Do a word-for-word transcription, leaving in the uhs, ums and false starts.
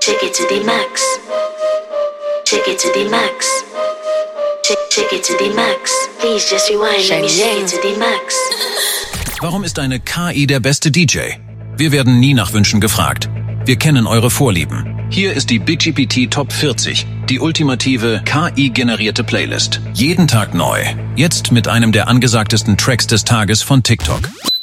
Check it to the max. Check it to the max. Check, check it to the max. Please just rewind. Let me check it to the max. Warum ist eine K I der beste D J? Wir werden nie nach Wünschen gefragt. Wir kennen eure Vorlieben. Hier ist die Big G P T Top vierzig, die ultimative K I-generierte Playlist. Jeden Tag neu. Jetzt mit einem der angesagtesten Tracks des Tages von TikTok.